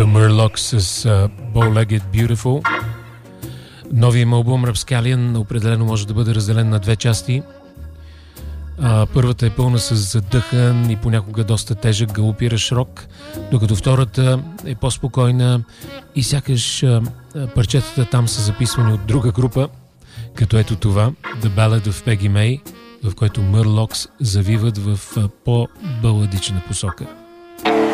The Murlocs с Bow-Legged Beautiful. Новият им албум Rapscallion определено може да бъде разделен на две части. Първата е пълна с задъхан и понякога доста тежък галопиращ рок, докато втората е по-спокойна и сякаш парчетата там са записвани от друга група, като ето това, The Ballad of Peggy May, в който Murlocs завиват в по-баладична посока.